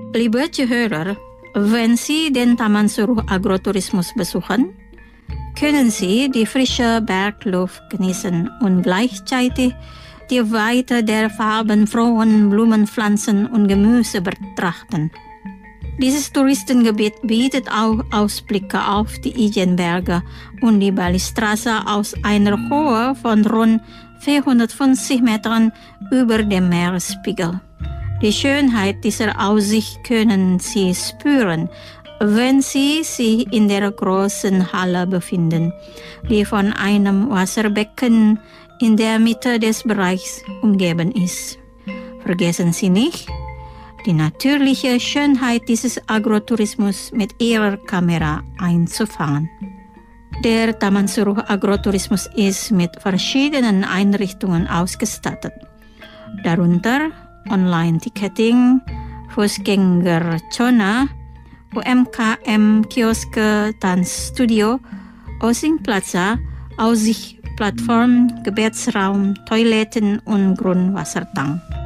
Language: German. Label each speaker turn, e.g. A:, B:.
A: Liebe Zuhörer, wenn Sie den Taman Suruh Agrotourismus besuchen, können Sie die frische Bergluft genießen und gleichzeitig die Weite der farbenfrohen Blumenpflanzen und Gemüse betrachten. Dieses Touristengebiet bietet auch Ausblicke auf die Ijenberge und die Balistraße aus einer Höhe von rund 450 Metern über dem Meeresspiegel. Die Schönheit dieser Aussicht können Sie spüren, wenn Sie sich in der großen Halle befinden, die von einem Wasserbecken in der Mitte des Bereichs umgeben ist. Vergessen Sie nicht, die natürliche Schönheit dieses Agrotourismus mit Ihrer Kamera einzufangen. Der Taman Suruh Agrotourismus ist mit verschiedenen Einrichtungen ausgestattet, darunter Online-Ticketing, Fußgängerzone, UMKM, Kioske, Tanzstudio, Osing Plaza, Aussichtsplattform, Gebetsraum, Toiletten und Grundwassertank.